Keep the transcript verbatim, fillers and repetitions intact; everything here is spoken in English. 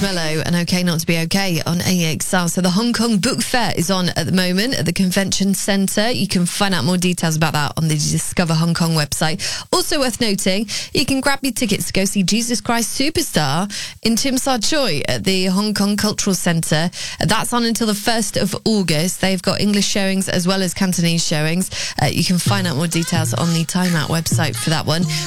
Marshmello and OK Not To Be OK on A X L. So the Hong Kong Book Fair is on at the moment at the Convention Centre. You can find out more details about that on the Discover Hong Kong website. Also worth noting, you can grab your tickets to go see Jesus Christ Superstar in Tsim Sha Tsui at the Hong Kong Cultural Centre. That's on until the first of August. They've got English showings as well as Cantonese showings. Uh, you can find out more details on the Time Out website for that one.